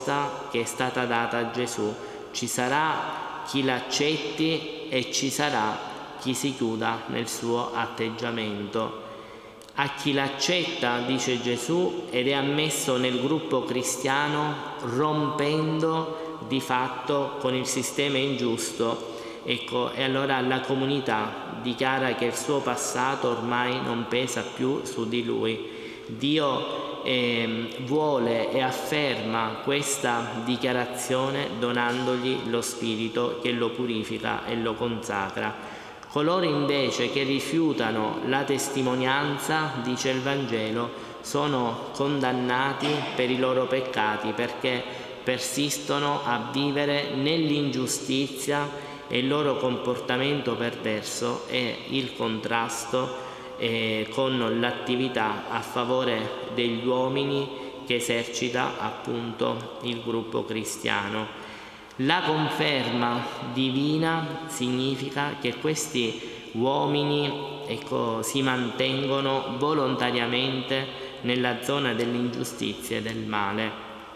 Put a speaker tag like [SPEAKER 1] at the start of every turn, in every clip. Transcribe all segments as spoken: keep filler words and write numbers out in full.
[SPEAKER 1] che è stata data a Gesù. Ci sarà chi l'accetti e ci sarà chi si chiuda nel suo atteggiamento. A chi l'accetta, dice Gesù, ed è ammesso nel gruppo cristiano, rompendo di fatto con il sistema ingiusto, ecco, e allora la comunità dichiara che il suo passato ormai non pesa più su di lui. Dio eh, vuole e afferma questa dichiarazione donandogli lo Spirito che lo purifica e lo consacra. Coloro invece che rifiutano la testimonianza, dice il Vangelo, sono condannati per i loro peccati, perché persistono a vivere nell'ingiustizia e il loro comportamento perverso è il contrasto eh, con l'attività a favore degli uomini che esercita appunto il gruppo cristiano. La conferma divina significa che questi uomini ecco, si mantengono volontariamente nella zona dell'ingiustizia e del male.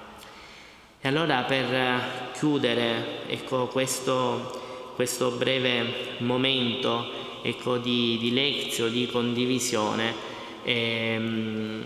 [SPEAKER 1] E allora, per chiudere ecco, questo, questo breve momento ecco, di, di lezio, di condivisione, ehm,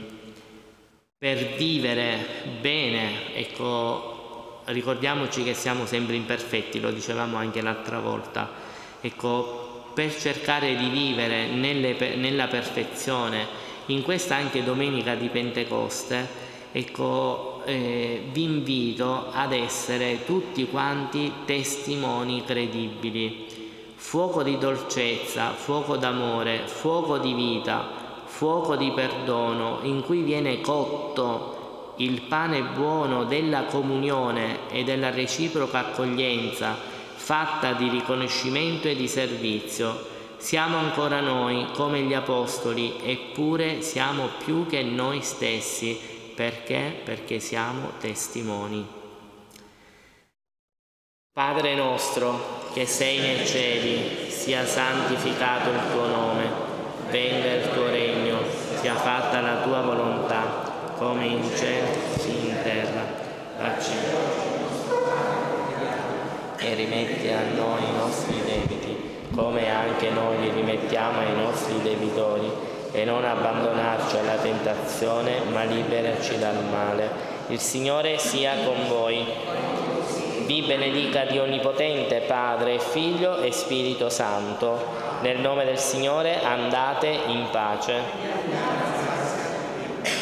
[SPEAKER 1] per vivere bene, ecco, ricordiamoci che siamo sempre imperfetti, lo dicevamo anche l'altra volta, ecco, per cercare di vivere nelle, nella perfezione, in questa anche domenica di Pentecoste, ecco, eh, vi invito ad essere tutti quanti testimoni credibili, fuoco di dolcezza, fuoco d'amore, fuoco di vita, fuoco di perdono, in cui viene cotto il pane buono della comunione e della reciproca accoglienza, fatta di riconoscimento e di servizio. Siamo ancora noi, come gli Apostoli, eppure siamo più che noi stessi. Perché? Perché siamo testimoni. Padre nostro, che sei nei cieli, sia santificato il tuo nome, venga il tuo regno, sia fatta la tua volontà, come in cielo, sì in terra. Dacci e rimetti a noi i nostri debiti, come anche noi li rimettiamo ai nostri debitori, e non abbandonarci alla tentazione, ma liberaci dal male. Il Signore sia con voi. Vi benedica Dio Onnipotente, Padre, Figlio e Spirito Santo. Nel nome del Signore andate in pace.